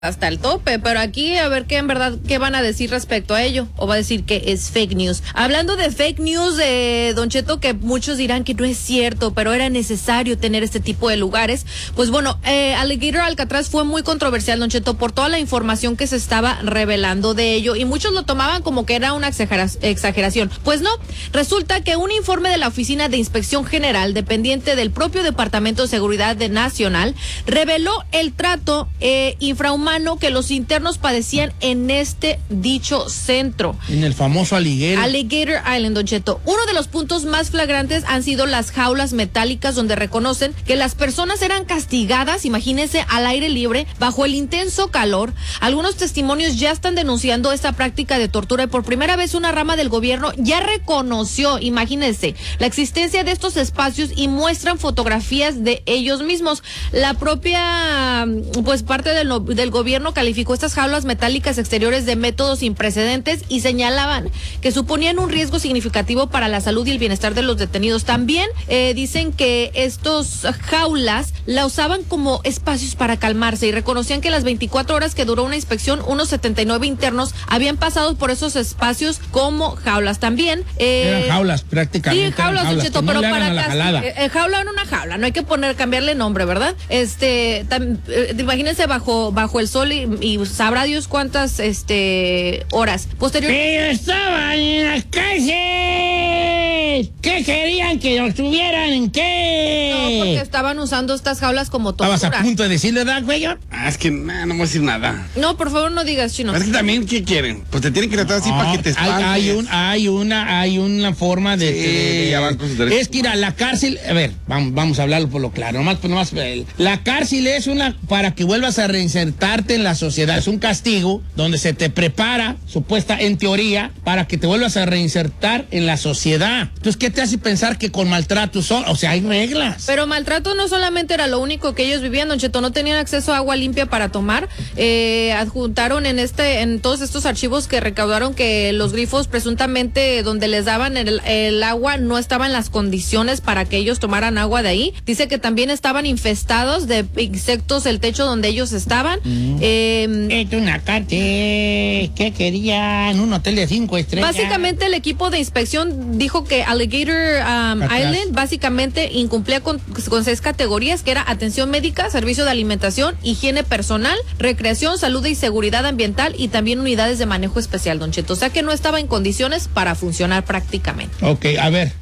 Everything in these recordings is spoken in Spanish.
hasta el tope, pero aquí a ver qué en verdad, qué van a decir respecto a ello, o va a decir que es fake news. Hablando de fake news, Don Cheto, que muchos dirán que no es cierto, pero era necesario tener este tipo de lugares, pues bueno, Alligator Alcatraz fue muy controversial, Don Cheto, por toda la información que se estaba revelando de ello, y muchos lo tomaban como que era una exageración. Pues no, resulta que un informe de la Oficina de Inspección General, dependiente del propio Departamento de Seguridad Nacional, reveló el trato infrahumano que los internos padecían en este dicho centro. En el famoso Alligator Island, Don Cheto. Uno de los puntos más flagrantes han sido las jaulas metálicas donde reconocen que las personas eran castigadas, imagínense, al aire libre, bajo el intenso calor. Algunos testimonios ya están denunciando esta práctica de tortura y por primera vez una rama del gobierno ya reconoció, imagínense, la existencia de estos espacios y muestran fotografías de ellos mismos. La propia, pues parte del gobierno calificó estas jaulas metálicas exteriores de métodos sin precedentes y señalaban que suponían un riesgo significativo para la salud y el bienestar de los detenidos. También dicen que estos jaulas la usaban como espacios para calmarse y reconocían que las 24 horas que duró una inspección, unos 79 internos habían pasado por esos espacios como jaulas. También eran jaulas prácticamente. Sí, jaulas, Don Cheto, pero para jaula era una jaula, no hay que cambiarle nombre, ¿verdad? Imagínense bajo el sol y sabrá Dios cuántas horas. Pero estaban en las cárceles. ¿Qué querían que los tuvieran en qué? No, porque estaban usando estas jaulas como tortura. ¿Estabas a punto de decirle, ¿verdad, güey? Es que no voy a decir nada. No, por favor, no digas, Chino. Es que también, ¿qué quieren? Pues te tienen que tratar así para que te espantes. Hay una forma de... ya van con sus derechos. Es que ir a la cárcel, a ver, vamos a hablarlo por lo claro, nomás, la cárcel es para que vuelvas a reinsertarte en la sociedad, es un castigo donde se te prepara, en teoría, para que te vuelvas a reinsertar en la sociedad. Entonces, ¿qué te hace pensar que con maltrato o sea, hay reglas? Pero maltrato no solamente era lo único que ellos vivían, Don Cheto, no tenían acceso a agua limpia para tomar. Adjuntaron en todos estos archivos que recaudaron que los grifos presuntamente donde les daban el agua no estaban en las condiciones para que ellos tomaran agua de ahí. Dice que también estaban infestados de insectos el techo donde ellos estaban. Es una cárcel que querían un hotel de 5 estrellas. Básicamente el equipo de inspección dijo que Alligator Island básicamente incumplía con 6 categorías, que era atención médica, servicio de alimentación, higiene personal, recreación, salud y seguridad ambiental y también unidades de manejo especial, Don Cheto. O sea que no estaba en condiciones para funcionar prácticamente. Ok, a ver,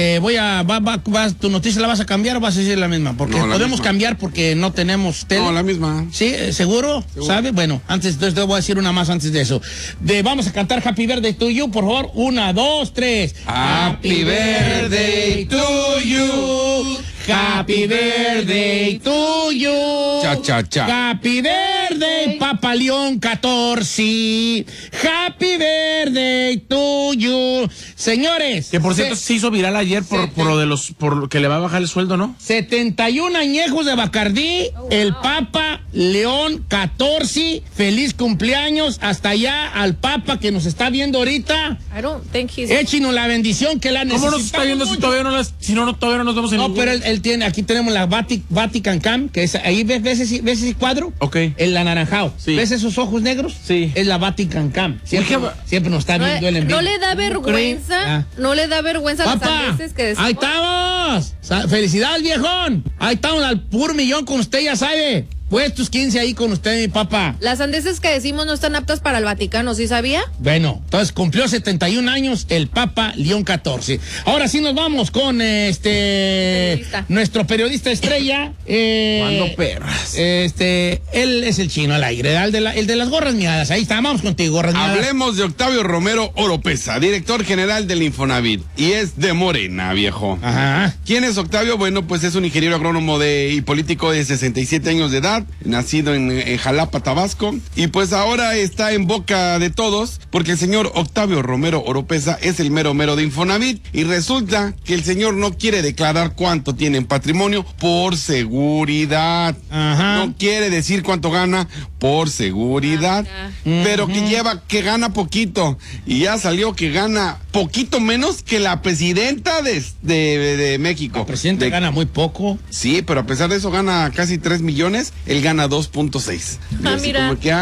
¿tu noticia la vas a cambiar o vas a decir la misma? Porque no, podemos cambiar porque no tenemos tele. No, la misma. ¿Sí? ¿Seguro? ¿Sabe? Bueno, entonces te voy a decir una más antes de eso. Vamos a cantar Happy Birthday to You, por favor. 1, 2, 3. Happy Birthday to you. Happy Birthday to you. Cha, cha, cha. Happy Birthday, Papa León 14. Happy Birthday to you. Señores. Que por cierto se hizo viral ayer por que le va a bajar el sueldo, ¿no? 71 añejos de Bacardí. El Papa León 14. Feliz cumpleaños hasta allá al Papa que nos está viendo ahorita. I don't think he's... Échinos la bendición que la necesitamos. ¿Cómo nos está viendo si todavía no nos vemos en No, pero él tiene, aquí tenemos la Vatican Cam, que es ahí, ¿ves ese cuadro? Ok. El anaranjado. Sí. ¿Ves esos ojos negros? Sí. Es la Vatican Cam. Siempre nos está viendo él en vivo. ¿No le da vergüenza? ¿No le da vergüenza a las sandeces que decimos? ¡Ahí estamos! ¡Felicidades, viejón! Ahí estamos al puro millón con usted, ya sabe. Puestos 15 ahí con usted, mi papá. Las sandeces que decimos no están aptas para el Vaticano, ¿sí sabía? Bueno, entonces cumplió 71 años el Papa León 14. Ahora sí nos vamos con nuestro periodista estrella. ¿Cuándo perras? Él es el Chino al aire, el de las gorras miadas. Ahí está, vamos contigo, gorras miadas. Hablemos de Octavio Romero Oropesa, director general del Infonavit. Y es de Morena, viejo. Ajá. ¿Quién es Octavio? Bueno, pues es un ingeniero agrónomo y político de 67 años de edad, nacido en Jalapa, Tabasco, y pues ahora está en boca de todos porque el señor Octavio Romero Oropesa es el mero mero de Infonavit y resulta que el señor no quiere declarar cuánto tiene en patrimonio por seguridad. Ajá. No quiere decir cuánto gana por seguridad, pero que gana poquito y ya salió que gana poquito menos que la presidenta de México. La presidenta gana muy poco. Sí, pero a pesar de eso gana casi 3 millones él gana 2.6. Ah, mira. Como que,